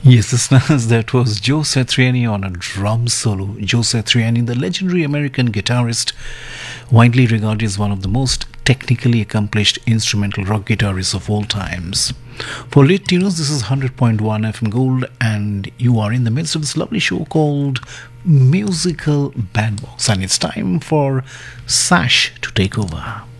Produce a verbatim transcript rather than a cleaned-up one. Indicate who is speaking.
Speaker 1: Yes, listeners, that was Joe Satriani on a drum solo. Joe Satriani, the legendary American guitarist, widely regarded as one of the most technically accomplished instrumental rock guitarists of all times. For late tuners, this is one hundred point one F M Gold, and you are in the midst of this lovely show called Musical Bandbox, and it's time for Sash to take over.